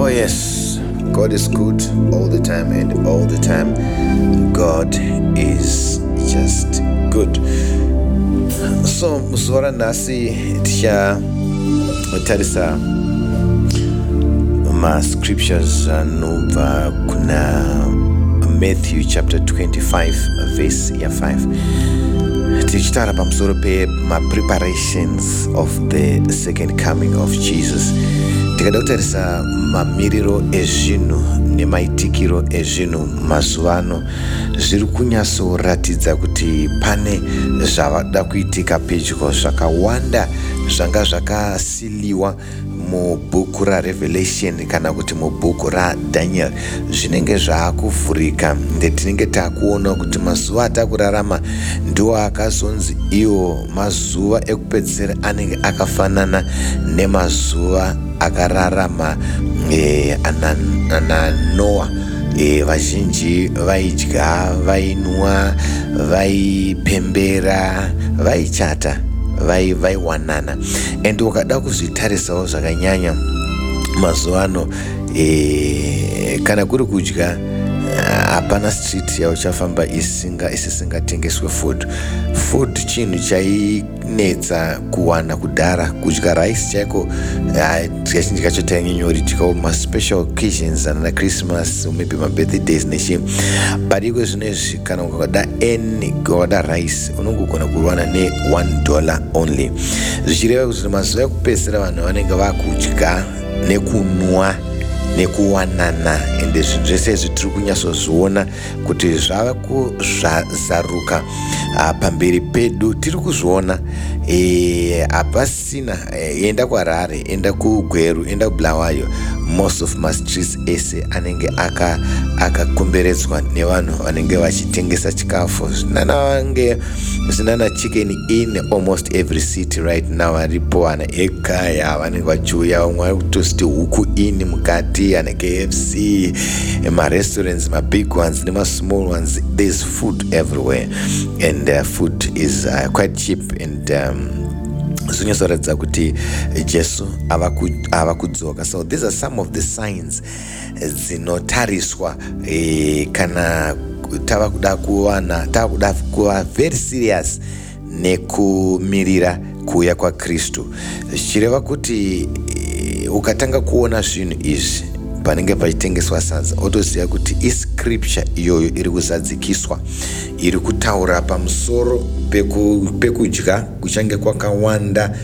Oh yes, God is good all the time, and all the time God is just good. So muzora nasi tichatarisa ma-scriptures anobva kuna Matthew chapter 25 verse 5. Tichitara pamusoro preparations of the second coming of Jesus. Tikada kutarisa mamiriro ezvinhu nemaitikiro ezvinhu mazuva ano zviri kunyatsoratidza kuti pane zvavada kuitika pedyo zvakawanda zvanga zvakasiliwa mubhuku raRevelation kana kuti mubhuku raDaniel zvinenge zvaakuvhurika. Ndetinenge takuona kuti mazuva atakurarama ndiwo akazonzi iwo mazuva ekupedzisira anenge akafanana nemazuva akararama ana Noah. Vazhinji vaidya, vainwa, vaipembera, vaichata, vaiwanana. And ukada kuzvitarisawo zvakanyanya mazuva ano kana kuri kudya hapana street yauchafamba isisingatengeswe food chinhu chainetsa kuwana kudhara. Kudya rice chaiko kazhinji kacho tainyanyori tikawo ma-special occasions ana Christmas, maybe ma-birthdays nechimwe. But iko zvinezvi kana ukada rice unongogona kurwana ne$1 only. Zvichireva kuti mazuva ekupedzisira vanhu vanenge vakudya nekunwa nekuwanana, ende zvinhu zvese izvi tiri kunyatsozviona kuti zvava kuzaruka pamberi pedu. Tiri kuzviona hapasina enda kwaRare, enda kuGweru, enda kuBulawayo, most of ma-streets ese anenge akakomberedzwa nevanhu vanenge vachitengesa chikafu. Zvinana chicken in almost every city right now. Varipo ana Ekaya vanenge vachiuya, vamwe vari kutositi huku in mukati, ana KFC, ma-restaurants, ma-big ones nema-small ones. There's food everywhere, and food is quite cheap, and zvinyasoratidza kuti Jesu ava kudzoka. So these are some of the signs dzinotariswa kana tava kuda kuva very serious nekumirira kuuya kwaKristu. Zvichireva kuti ukatanga kuona zvinhu izvi panenge pachitengeswa sadza, otoziva kuti iscripture iyoyo iri kuzadzikiswa, iri kutaura pamusoro pekudya kuchange kwakawanda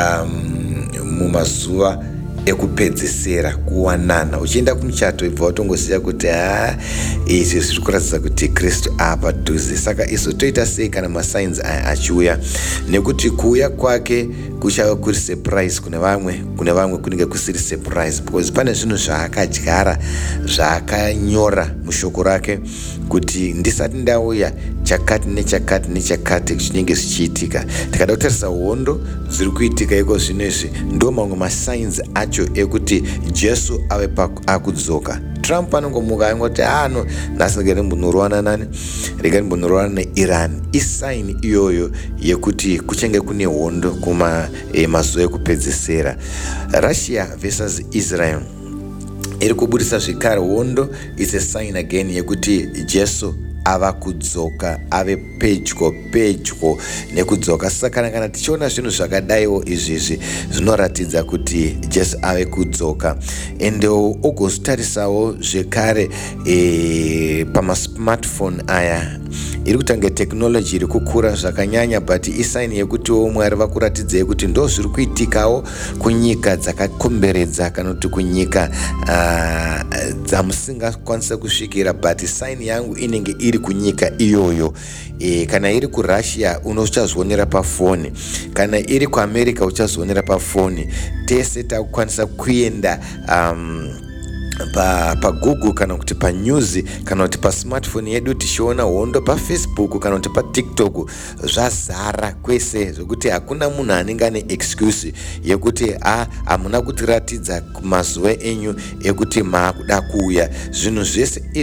mumazuva ekupedzisira, kuwanana. Uchienda kumuchato ibva watongoziva kuti izvi zviri kuratidza kuti Kristu apadhuze. Saka isu toita sei kana masigns aya achiuya? Nekuti kuuya kwake kuchava kuri surprise kune vamwe kunenge kusiri surprise, because pane zvinhu zvaakadyara zvaakanyora mushoko rake kuti ndisati ndauya chakati nechakati nechakati chinenge zvichiitika. Tikada kutarisa hondo dziri kuitika iko zvinezvi, ndo mamwe masigns acho ekuti Jesu ave akudzoka. Trump anongomuka angoti nhasi rega ndimbonorwana neIran. Isaini iyoyo yekuti kuchenge kune hondo mazuva ekupedzisira. Russia versus Israel iri kubudisa zvikare hondo. Is a sign again yekuti Jesu ava kudzoka, ave pedyo nekudzoka. Saka kana tichiona zvinhu zvakadaiwo izvizvi zvinoratidza kuti Jesu ave kudzoka. And ugozitarisawo zvekare pama-smartphone aya iri kutanga technology iri kukura zvakanyanya, but isaini yekuti Mwari vakuratidzei kuti ndo zviri kuitikawo kunyika dzakakomberedza kana kuti kunyika dzamusingakwanisa kusvikira, but saini yangu inenge iri kunyika iyoyo. Kana iri kuRussia uchazvionera pafoni, kana iri kuAmerica uchazvionera pafoni. Tese takukwanisa kuenda paGoogle kana kuti panews kana kuti pasmartphone yedu tichiona hondo paFacebook kana kuti paTikTok. Zvazara kwese zvokuti hakuna munhu anenge ane excuse yekuti hamuna kutiratidza mazuva enyu ekuti maakuda kuuya. Zvinhu zvese